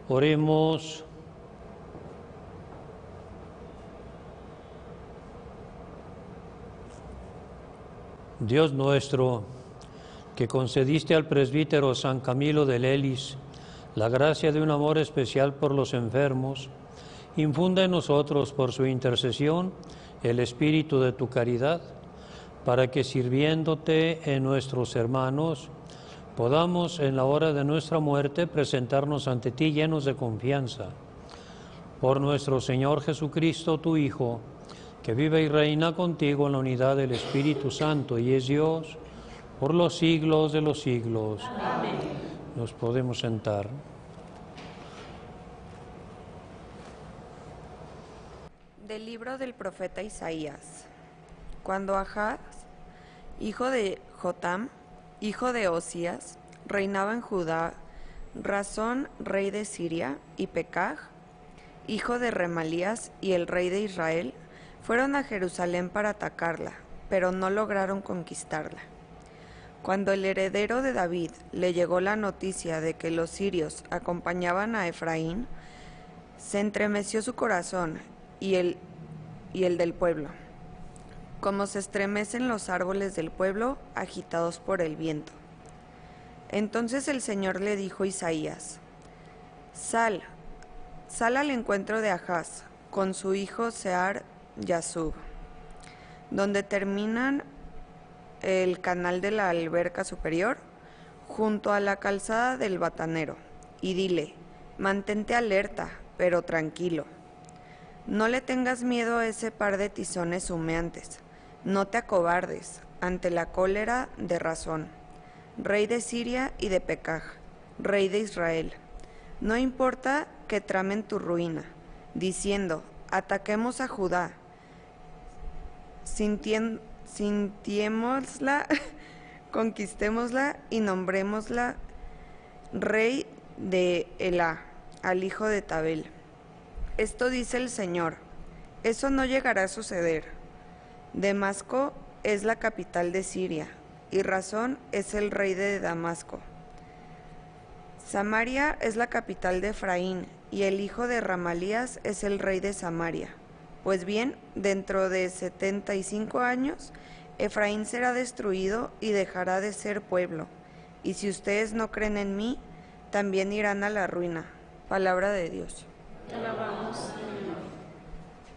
Oremos. Dios nuestro, que concediste al presbítero San Camilo de Lelis la gracia de un amor especial por los enfermos, infunda en nosotros por su intercesión el espíritu de tu caridad, para que sirviéndote en nuestros hermanos, podamos en la hora de nuestra muerte presentarnos ante ti llenos de confianza. Por nuestro Señor Jesucristo, tu Hijo, que vive y reina contigo en la unidad del Espíritu Santo y es Dios por los siglos de los siglos. Amén. Nos podemos sentar. Del libro del profeta Isaías. Cuando Ahaz, hijo de Jotam, hijo de Osías, reinaba en Judá, Rasón, rey de Siria, y Pekaj, hijo de Remalías, y el rey de Israel, fueron a Jerusalén para atacarla, pero no lograron conquistarla. Cuando el heredero de David le llegó la noticia de que los sirios acompañaban a Efraín, se estremeció su corazón y el del pueblo, como se estremecen los árboles del pueblo agitados por el viento. Entonces el Señor le dijo a Isaías: Sal al encuentro de Ahaz con su hijo Sear Yasub, donde terminan el canal de la alberca superior, junto a la calzada del batanero, y dile: mantente alerta, pero tranquilo. No le tengas miedo a ese par de tizones humeantes, no te acobardes ante la cólera de Rasón, rey de Siria, y de Pekaj, rey de Israel. No importa que tramen tu ruina, diciendo: ataquemos a Judá, sintiémosla, conquistémosla y nombrémosla rey de Elá, al hijo de Tabel. Esto dice el Señor: eso no llegará a suceder. Damasco es la capital de Siria, y Rasón es el rey de Damasco. Samaria es la capital de Efraín, y el hijo de Remalías es el rey de Samaria. Pues bien, dentro de 75 años, Efraín será destruido y dejará de ser pueblo. Y si ustedes no creen en mí, también irán a la ruina. Palabra de Dios. Te alabamos.